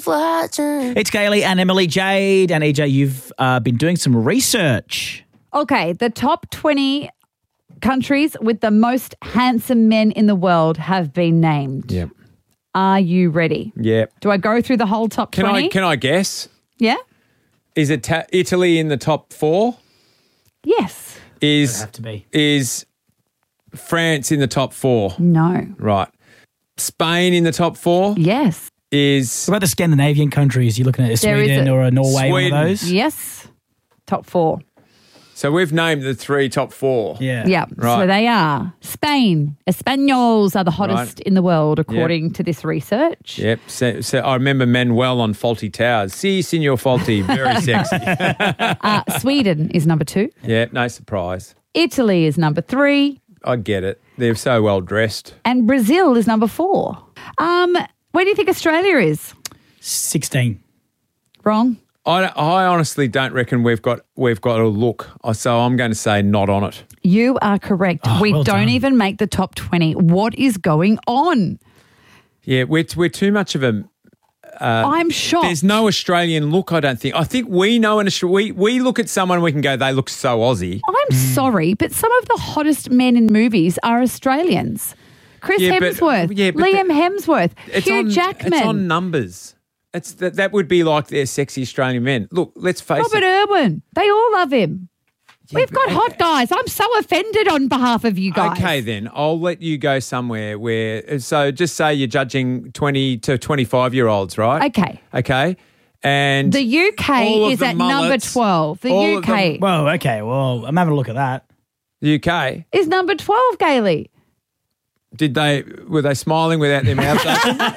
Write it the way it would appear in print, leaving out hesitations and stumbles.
watching. It's Kaylee and Emily Jade. And EJ, you've been doing some research. Okay, the top 20 countries with the most handsome men in the world have been named. Yep. Are you ready? Yep. Do I go through the whole top 20? Can I guess? Yeah? Is it Italy in the top 4? Yes. Does have to be. Is France in the top 4? No. Right. Spain in the top 4? Yes. Is What about the Scandinavian countries? You're looking at Sweden or a Norway, one Sweden. of those? Yes. Top 4. so we've named the 3 top 4. Yeah. Yeah. Right. So they are. Spain. Espanols are the hottest Right. in the world, according to this research. Yep. So I remember Manuel on Faulty Towers. Si, Signor Faulty. Very sexy. Sweden is number 2. Yeah, no surprise. Italy is number 3. I get it. They're so well dressed. And Brazil is number 4. Where do you think Australia is? 16. Wrong. I honestly don't reckon we've got a look. So I'm going to say not on it. You are correct. We well don't done. even make the top 20. What is going on? Yeah, we're too much of a. I'm shocked. There's no Australian look. I don't think. I think we know we look at someone and we can go, they look so Aussie. I'm sorry, but some of the hottest men in movies are Australians. Chris Yeah, but- Hemsworth, yeah, but Liam Hemsworth, Hugh Jackman, It's on numbers. It's that would be like their sexy Australian men. Look, let's face Robert it. Irwin. They all love him. We've got hot guys. I'm so offended on behalf of you guys. Okay, then I'll let you go somewhere where. So just say you're judging 20 to 25-year-olds, right? Okay. Okay, and The all UK of is the at number mullets, 12. The all of them- UK Well, okay. Well, I'm having a look at that. UK. is number 12, Gailey. Were they smiling without their mouths open?